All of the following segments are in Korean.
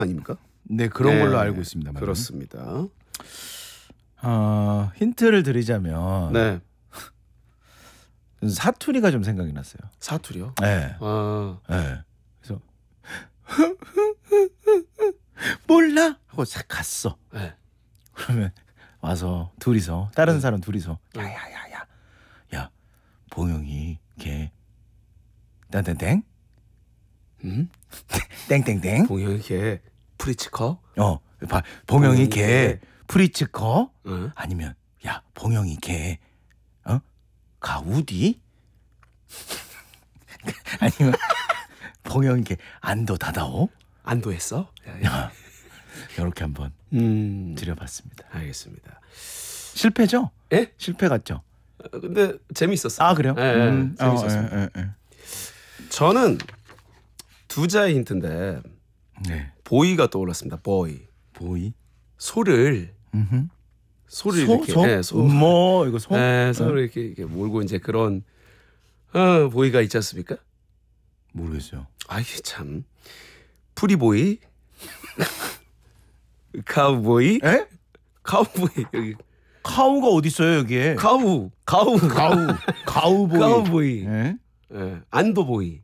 아닙니까? 네, 그런 걸로 알고 있습니다. 그렇습니다. 힌트를 드리자면 네. 사투리가 좀 생각이 났어요. 사투리요? 네. 네. 그래서 몰라 하고 싹 갔어. 네. 그러면 와서 둘이서 다른 사람 둘이서 야야야야 야 봉영이 걔 땡땡땡 땡땡땡 봉영이 걔 프리츠커? 봉영이 걔 프리츠커? 응? 아니면 야 봉영이 걔 가우디? 아니면 봉영이 걔 안도 다다오? 안도했어? 이렇게 한번 드려봤습니다. 알겠습니다. 실패죠? 예? 실패 같죠? 근데 재밌었어요. 아 그래요? 재밌었어요. 저는 두 자의 힌트인데 네. 보이가 떠올랐습니다. 보이. 소를 이렇게 뭐 이거 소? 소를 이렇게 몰고 이제 그런 보이가 있지 않습니까? 모르겠어요. 이게 참 프리보이, 카우보이, 에? 카우보이 여기 카우가 어디 있어요 여기에? 가우보이. 카우보이, 예? 안도보이.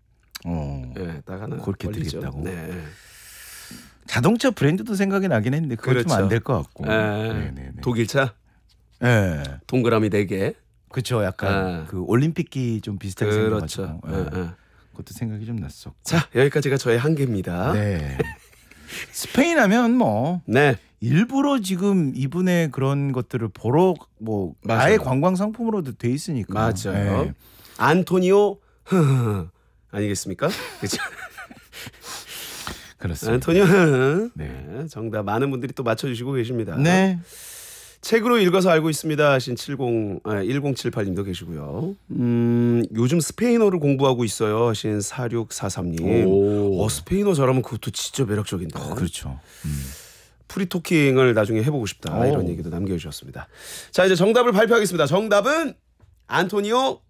딱 하나 그렇게 걸리죠. 드리겠다고. 네. 자동차 브랜드도 생각이 나긴 했는데 그건 그렇죠. 좀 안 될 것 같고. 독일차. 네. 동그라미 4개. 그렇죠. 약간 그 올림픽기 좀 비슷하게 그렇죠. 생겨가지고. 그것도 생각이 좀 났었고. 자, 여기까지가 저의 한계입니다. 네. 스페인 하면 뭐 네. 일부러 지금 이분의 그런 것들을 보러 뭐 맞아요. 아예 관광 상품으로도 돼 있으니까. 맞아요. 네. 안토니오 아니겠습니까? 그렇죠. 그렇습니다. 안토니오. 네. 정답 많은 분들이 또 맞춰주시고 계십니다. 네. 책으로 읽어서 알고 있습니다 하신 1078님도 계시고요. 요즘 스페인어를 공부하고 있어요 하신 4643님. 스페인어 잘하면 그것도 진짜 매력적인데. 그렇죠. 프리토킹을 나중에 해보고 싶다 이런 얘기도 남겨주셨습니다. 자, 이제 정답을 발표하겠습니다. 정답은 안토니오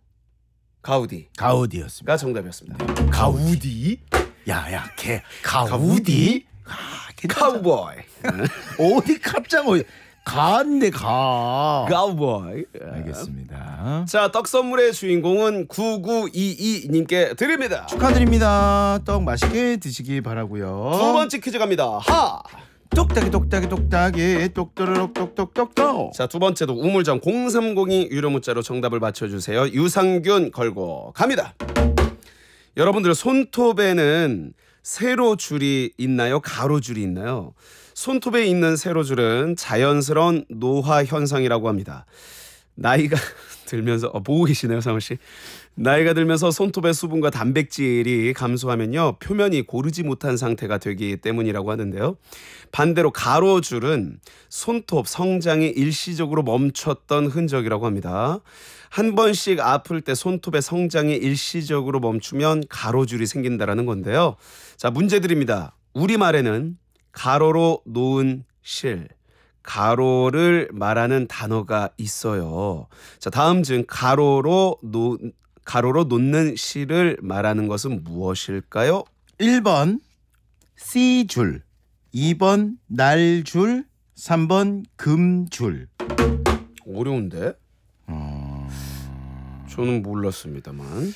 가우디가 정답이었습니다. 가우디? 야야 걔 가우디? 카우보이. 어디 갑자기 가인데 가. 카우보이. 알겠습니다. 자, 떡 선물의 주인공은 9922님께 드립니다. 축하드립니다. 떡 맛있게 드시기 바라고요. 두 번째 퀴즈 갑니다. 똑딱이 똑또르륵 똑똑똑똑. 자, 두 번째도 우물정 0302 유료 문자로 정답을 맞춰주세요. 유상균 걸고 갑니다. 여러분들 손톱에는 세로줄이 있나요? 가로줄이 있나요? 손톱에 있는 세로줄은 자연스러운 노화 현상이라고 합니다. 나이가 들면서 보고 계시네요, 상훈 씨. 나이가 들면서 손톱의 수분과 단백질이 감소하면요, 표면이 고르지 못한 상태가 되기 때문이라고 하는데요. 반대로 가로줄은 손톱 성장이 일시적으로 멈췄던 흔적이라고 합니다. 한 번씩 아플 때 손톱의 성장이 일시적으로 멈추면 가로줄이 생긴다라는 건데요. 자, 문제 드립니다. 우리말에는 가로로 놓은 실, 가로를 말하는 단어가 있어요. 자, 다음 중 가로로 놓는 실을 말하는 것은 무엇일까요? 1번 C줄, 2번 날줄, 3번 금줄. 어려운데? 저는 몰랐습니다만.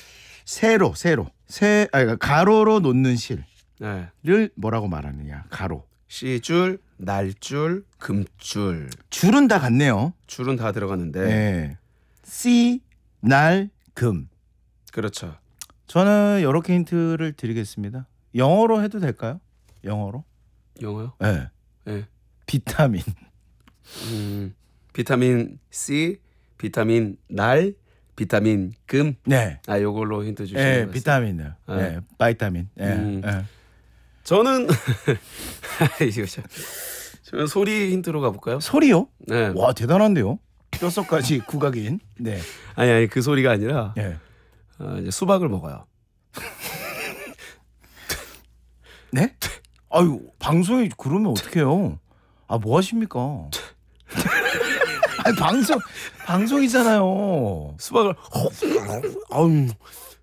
가로로 놓는 실을 네. 뭐라고 말하느냐? 가로. C줄, 날줄, 금줄. 줄은 다 같네요. 줄은 다 들어가는데. 네. C, 날, 금. 그렇죠. 저는 이렇게 힌트를 드리겠습니다. 영어로 해도 될까요? 영어로? 영어요? 네. 네. 비타민. 비타민 C, 비타민 날, 비타민 금. 네. 요걸로 힌트 주시면 네, 비타민이요. 네, 바이타민. 네. 저는 저는 소리 힌트로 가볼까요? 소리요? 네. 와, 대단한데요. 뼛속까지 구각인. 네. 아니 그 소리가 아니라 네. 이제 수박을 먹어요. 네? 아유, 방송에 그러면 어떡해요? 뭐 하십니까? 아니, 방송이잖아요. 수박을